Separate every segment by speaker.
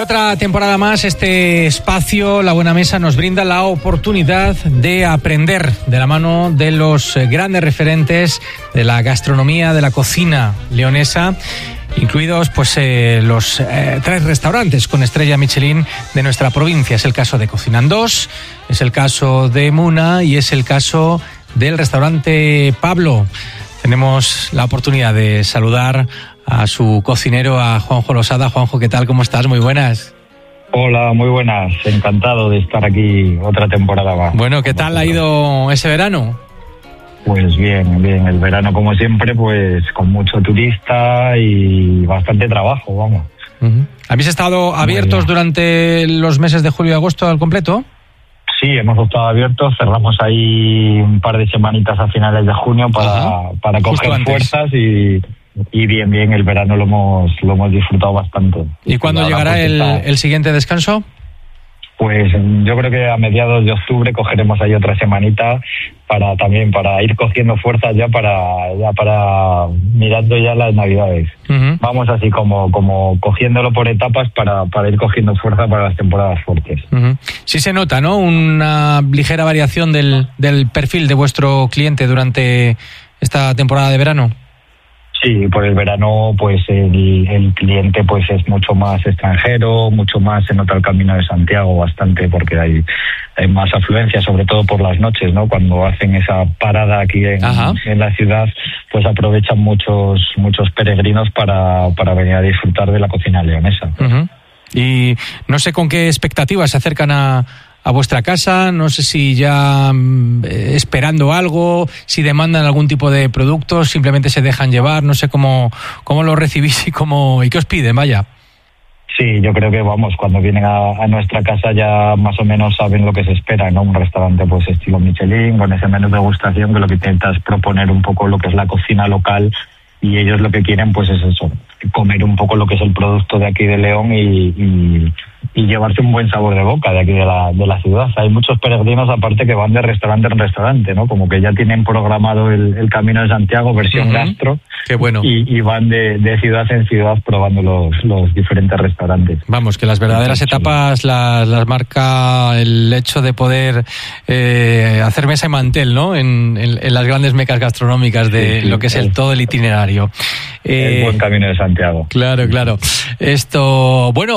Speaker 1: otra temporada más, este espacio, La Buena Mesa, nos brinda la oportunidad de aprender de la mano de los grandes referentes de la gastronomía, de la cocina leonesa, incluidos pues los 3 restaurantes con estrella Michelin de nuestra provincia. Es el caso de Cocinan 2, es el caso de Muna y es el caso del restaurante Pablo. Tenemos la oportunidad de saludar a su cocinero, a Juanjo Losada. Juanjo, ¿qué tal? ¿Cómo estás? Muy buenas.
Speaker 2: Hola, muy buenas. Encantado de estar aquí otra temporada más.
Speaker 1: Bueno, ¿qué tal ha ido ese verano?
Speaker 2: Pues bien. El verano, como siempre, pues con mucho turista y bastante trabajo, vamos.
Speaker 1: Uh-huh. ¿Habéis estado abiertos durante los meses de julio y agosto al completo?
Speaker 2: Sí, hemos estado abiertos. Cerramos ahí un par de semanitas a finales de junio para coger fuerzas y bien, el verano lo hemos disfrutado bastante.
Speaker 1: ¿Y cuándo llegará el siguiente descanso?
Speaker 2: Pues yo creo que a mediados de octubre cogeremos ahí otra semanita para ir cogiendo fuerzas ya para mirando ya las Navidades. Uh-huh. Vamos así como cogiéndolo por etapas para ir cogiendo fuerza para las temporadas fuertes.
Speaker 1: Uh-huh. Sí se nota, ¿no? Una ligera variación del perfil de vuestro cliente durante esta temporada de verano.
Speaker 2: Sí, por el verano pues el cliente pues es mucho más extranjero, mucho más se nota el Camino de Santiago bastante porque hay más afluencia, sobre todo por las noches, ¿no? Cuando hacen esa parada aquí en la ciudad, pues aprovechan muchos peregrinos para venir a disfrutar de la cocina leonesa.
Speaker 1: Uh-huh. Y no sé con qué expectativas se acercan a vuestra casa, no sé si ya esperando algo, si demandan algún tipo de productos, simplemente se dejan llevar, no sé cómo lo recibís y qué os piden, vaya.
Speaker 2: Sí, yo creo que cuando vienen a nuestra casa ya más o menos saben lo que se espera, ¿no? Un restaurante pues estilo Michelin, con ese menú de degustación que lo que intenta es proponer un poco lo que es la cocina local y ellos lo que quieren pues es eso, comer un poco lo que es el producto de aquí de León y llevarse un buen sabor de boca de aquí de la ciudad. Hay muchos peregrinos aparte que van de restaurante en restaurante, ¿no? Como que ya tienen programado el Camino de Santiago versión gastro.
Speaker 1: Qué bueno.
Speaker 2: Y van de ciudad en ciudad probando los diferentes restaurantes.
Speaker 1: Vamos, que las verdaderas etapas las marca el hecho de poder hacer mesa y mantel, ¿no? En las grandes mecas gastronómicas de lo que es todo el itinerario.
Speaker 2: El buen Camino de Santiago.
Speaker 1: Claro. Esto, bueno,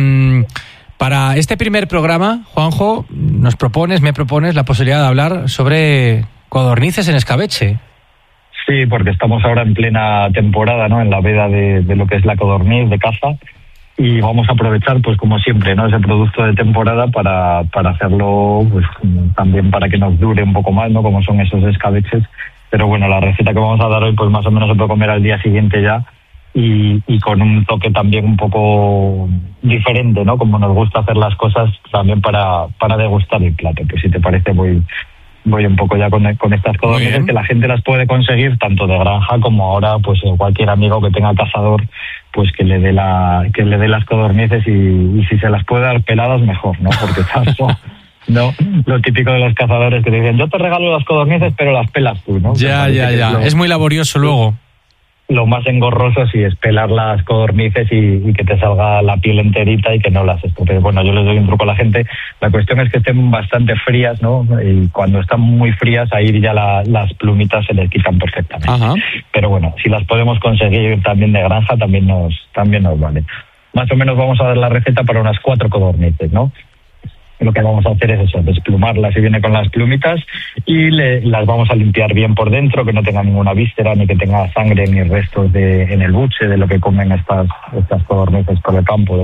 Speaker 1: para este primer programa, Juanjo, me propones la posibilidad de hablar sobre codornices en escabeche.
Speaker 2: Sí, porque estamos ahora en plena temporada, ¿no? En la veda de lo que es la codorniz de caza y vamos a aprovechar, pues como siempre, ¿no? Ese producto de temporada para hacerlo, pues también para que nos dure un poco más, ¿no? Como son esos escabeches. Pero bueno, la receta que vamos a dar hoy, pues más o menos se puede comer al día siguiente ya y con un toque también un poco diferente, ¿no? Como nos gusta hacer las cosas también para degustar el plato. Pues si te parece, voy un poco ya con estas codornices que la gente las puede conseguir tanto de granja como ahora pues cualquier amigo que tenga cazador pues que le dé las codornices y si se las puede dar peladas mejor, ¿no? Porque tanto no lo típico de los cazadores que te dicen yo te regalo las codornices pero las pelas tú, ¿no?
Speaker 1: Ya. Es muy laborioso luego.
Speaker 2: Lo más engorroso sí es pelar las codornices y que te salga la piel enterita y que no las estropees. Bueno, yo les doy un truco a la gente. La cuestión es que estén bastante frías, ¿no? Y cuando están muy frías, ahí ya las plumitas se les quitan perfectamente. Ajá. Pero bueno, si las podemos conseguir también de granja, también nos vale. Más o menos vamos a dar la receta para unas 4 codornices, ¿no? Lo que vamos a hacer es eso, desplumarlas y viene con las plumitas y las vamos a limpiar bien por dentro, que no tenga ninguna víscera, ni que tenga sangre ni restos en el buche de lo que comen estas codornices por el campo,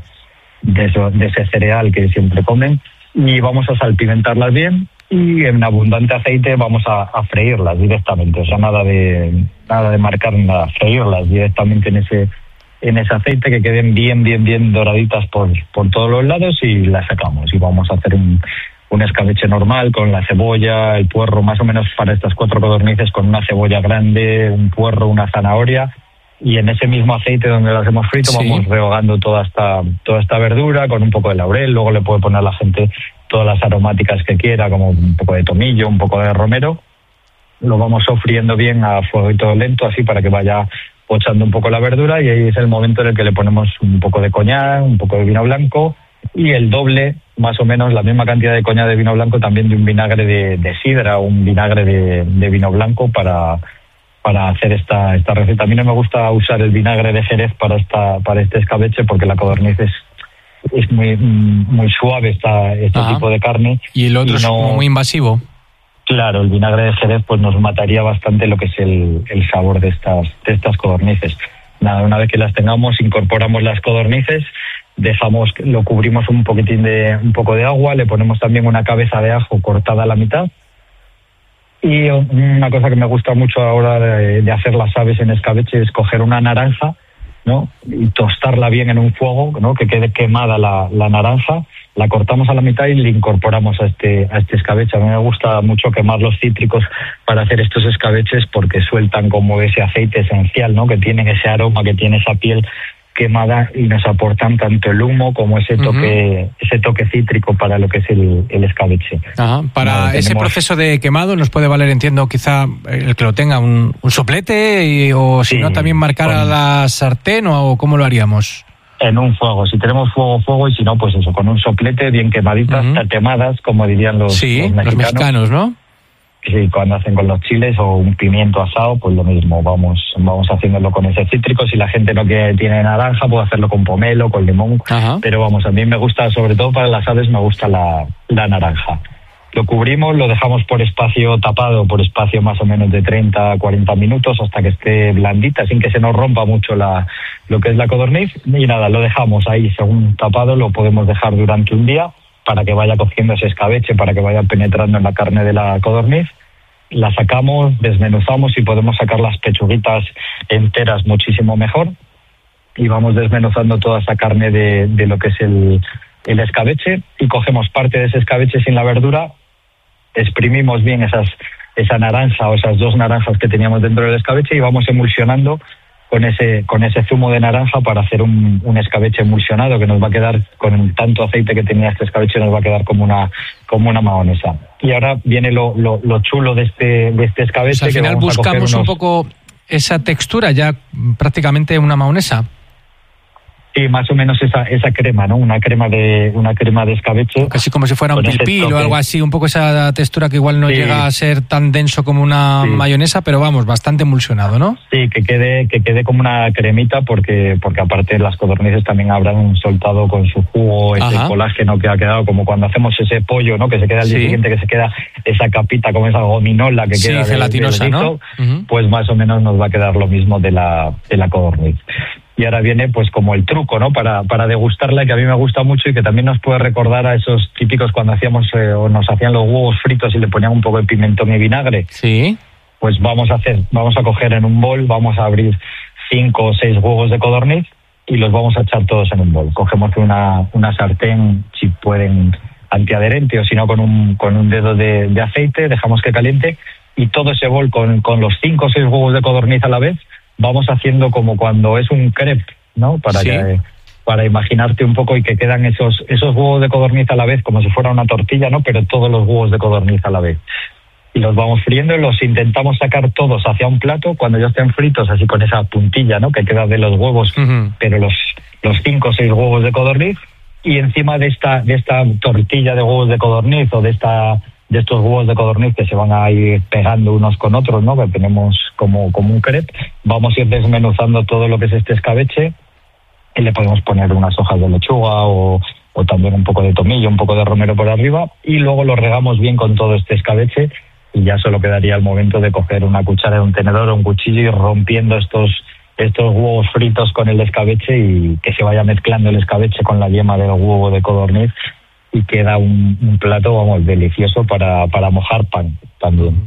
Speaker 2: de ese cereal que siempre comen. Y vamos a salpimentarlas bien y en abundante aceite vamos a freírlas directamente, o sea, nada de marcar nada, freírlas directamente en ese aceite, que queden bien doraditas por todos los lados y las sacamos. Y vamos a hacer un escabeche normal con la cebolla, el puerro, más o menos para estas 4 codornices con una cebolla grande, un puerro, una zanahoria. Y en ese mismo aceite donde las hemos frito vamos rehogando toda esta verdura con un poco de laurel. Luego le puede poner la gente todas las aromáticas que quiera, como un poco de tomillo, un poco de romero. Lo vamos sofriendo bien a fuego lento, así para que vaya pochando un poco la verdura, y ahí es el momento en el que le ponemos un poco de coñac, un poco de vino blanco y el doble, más o menos la misma cantidad de coñac de vino blanco también de un vinagre de sidra o un vinagre de vino blanco para hacer esta receta. A mí no me gusta usar el vinagre de Jerez para este escabeche porque la codorniz es muy suave este tipo de carne.
Speaker 1: Y el otro es como muy invasivo.
Speaker 2: Claro, el vinagre de Jerez pues nos mataría bastante lo que es el sabor de estas codornices. Nada, una vez que las tengamos, incorporamos las codornices, lo cubrimos un poco de agua, le ponemos también una cabeza de ajo cortada a la mitad. Y una cosa que me gusta mucho ahora de hacer las aves en escabeche es coger una naranja, ¿no? Y tostarla bien en un fuego, ¿no? Que quede quemada la naranja, la cortamos a la mitad y le incorporamos a este escabeche. A mí me gusta mucho quemar los cítricos para hacer estos escabeches porque sueltan como ese aceite esencial, ¿no? Que tienen ese aroma, que tiene esa piel quemada y nos aportan tanto el humo como ese toque cítrico para lo que es el escabeche.
Speaker 1: Ajá. Para ese proceso de quemado nos puede valer, entiendo, quizá el que lo tenga un soplete o si no también marcar a la sartén o ¿cómo lo haríamos?
Speaker 2: En un fuego, si tenemos fuego y si no, pues eso, con un soplete bien quemaditas, tatemadas, como dirían los
Speaker 1: mexicanos, ¿no?
Speaker 2: Sí, cuando hacen con los chiles o un pimiento asado, pues lo mismo, vamos haciéndolo con ese cítrico. Si la gente no tiene naranja, puede hacerlo con pomelo, con limón. Ajá. Pero vamos, a mí me gusta, sobre todo para las aves, me gusta la naranja. Lo cubrimos, lo dejamos por espacio tapado, por espacio más o menos de 30 a 40 minutos hasta que esté blandita, sin que se nos rompa mucho lo que es la codorniz. Y nada, lo dejamos ahí según tapado, lo podemos dejar durante un día para que vaya cociendo ese escabeche, para que vaya penetrando en la carne de la codorniz. La sacamos, desmenuzamos y podemos sacar las pechuguitas enteras muchísimo mejor. Y vamos desmenuzando toda esa carne de lo que es el escabeche y cogemos parte de ese escabeche sin la verdura, exprimimos bien esa naranja o esas 2 naranjas que teníamos dentro del escabeche y vamos emulsionando con ese zumo de naranja para hacer un escabeche emulsionado que nos va a quedar, con tanto aceite que tenía este escabeche, nos va a quedar como una mahonesa. Y ahora viene lo chulo de este escabeche.
Speaker 1: Pues al final buscamos un poco esa textura, ya prácticamente una mahonesa.
Speaker 2: Sí, más o menos esa crema, ¿no? Una crema de escabeche.
Speaker 1: Casi como si fuera un pilpil o algo así, un poco esa textura que igual no llega a ser tan denso como una mayonesa, pero vamos, bastante emulsionado, ¿no?
Speaker 2: Sí, que quede como una cremita porque aparte las codornices también habrán soltado con su jugo ese colágeno que ha quedado, como cuando hacemos ese pollo, ¿no? Que se queda al día siguiente, que se queda esa capita como esa gominola que queda
Speaker 1: gelatinosa, ¿no?
Speaker 2: Pues más o menos nos va a quedar lo mismo de la codorniz. Y ahora viene pues como el truco, ¿no? Para degustarla, que a mí me gusta mucho y que también nos puede recordar a esos típicos cuando hacíamos o nos hacían los huevos fritos y le ponían un poco de pimentón y vinagre.
Speaker 1: Sí.
Speaker 2: Pues vamos a coger en un bol, vamos a abrir 5 o 6 huevos de codorniz y los vamos a echar todos en un bol. Cogemos una sartén, si pueden, antiadherente o si no con un dedo de aceite, dejamos que caliente y todo ese bol con los 5 o 6 huevos de codorniz a la vez vamos haciendo como cuando es un crepe, ¿no? Para imaginarte un poco y que quedan esos huevos de codorniz a la vez como si fuera una tortilla, ¿no? Pero todos los huevos de codorniz a la vez. Y los vamos friendo y los intentamos sacar todos hacia un plato cuando ya estén fritos, así con esa puntilla, ¿no? Que queda de los huevos, pero los 5 o 6 huevos de codorniz. Y encima de esta tortilla de huevos de codorniz o de estos huevos de codorniz que se van a ir pegando unos con otros, ¿no? Que tenemos como un crepe, vamos a ir desmenuzando todo lo que es este escabeche y le podemos poner unas hojas de lechuga o también un poco de tomillo, un poco de romero por arriba y luego lo regamos bien con todo este escabeche y ya solo quedaría el momento de coger una cuchara, un tenedor o un cuchillo y ir rompiendo estos huevos fritos con el escabeche y que se vaya mezclando el escabeche con la yema del huevo de codorniz y queda un plato, vamos, delicioso para mojar pan también.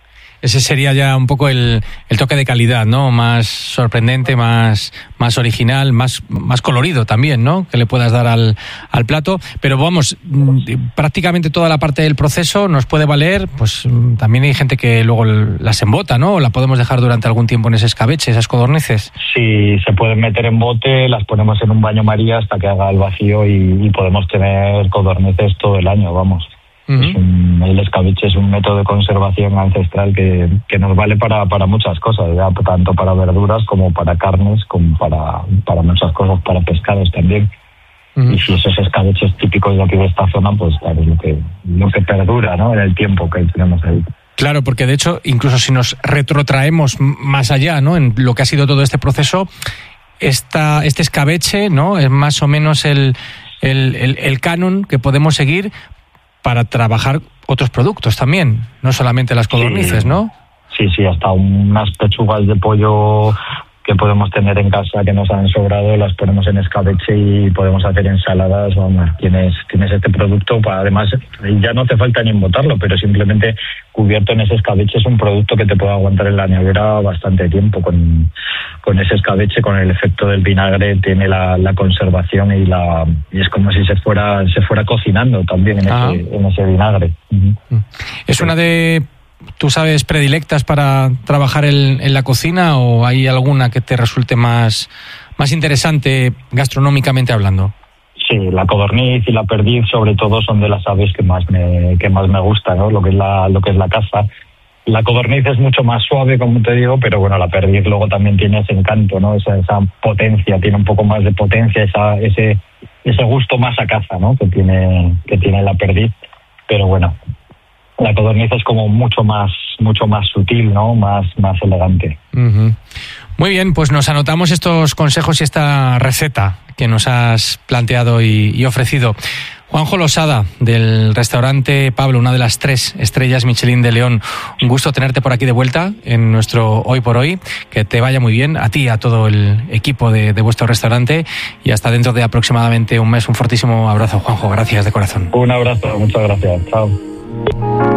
Speaker 1: Ese sería ya un poco el toque de calidad, ¿no? Más sorprendente, más original, más colorido también, ¿no? Que le puedas dar al plato. Pero vamos, prácticamente toda la parte del proceso nos puede valer, pues también hay gente que luego las embota, ¿no? O la podemos dejar durante algún tiempo en ese escabeche, esas codornices.
Speaker 2: Sí, se pueden meter en bote, las ponemos en un baño María hasta que haga el vacío y podemos tener codornices todo el año, vamos. El escabeche es un método de conservación ancestral que nos vale para muchas cosas, ya, tanto para verduras como para carnes, como para muchas cosas, para pescados también. Y si esos escabeches típicos de aquí de esta zona, pues claro, es lo que perdura, ¿no?, en el tiempo que tenemos ahí.
Speaker 1: Claro, porque de hecho, incluso si nos retrotraemos más allá, ¿no?, en lo que ha sido todo este proceso, este escabeche, ¿no?, es más o menos el canon que podemos seguir para trabajar otros productos también, no solamente las codornices, ¿no?
Speaker 2: Sí, hasta unas pechugas de pollo que podemos tener en casa que nos han sobrado, las ponemos en escabeche y podemos hacer ensaladas. Vamos, tienes este producto, además ya no te falta ni embotarlo, pero simplemente cubierto en ese escabeche es un producto que te puede aguantar en la nevera bastante tiempo. Con ese escabeche, con el efecto del vinagre, tiene la conservación y es como si se fuera cocinando también en ese vinagre.
Speaker 1: Es una de, ¿tú sabes, predilectas para trabajar en la cocina, o hay alguna que te resulte más interesante gastronómicamente hablando?
Speaker 2: Sí, la codorniz y la perdiz sobre todo son de las aves que más me gusta, ¿no? Lo que es la caza. La codorniz es mucho más suave, como te digo, pero bueno, la perdiz luego también tiene ese encanto, ¿no? Esa potencia, tiene un poco más de potencia, ese gusto más a caza, ¿no?, que tiene la perdiz. Pero bueno, la codorniz es como mucho más sutil, ¿no?, más elegante.
Speaker 1: Uh-huh. Muy bien, pues nos anotamos estos consejos y esta receta que nos has planteado y ofrecido. Juanjo Losada, del restaurante Pablo, una de las 3 estrellas Michelin de León. Un gusto tenerte por aquí de vuelta en nuestro Hoy por Hoy. Que te vaya muy bien, a ti y a todo el equipo de vuestro restaurante. Y hasta dentro de aproximadamente un mes. Un fortísimo abrazo, Juanjo. Gracias de corazón.
Speaker 2: Un abrazo, muchas gracias. Chao.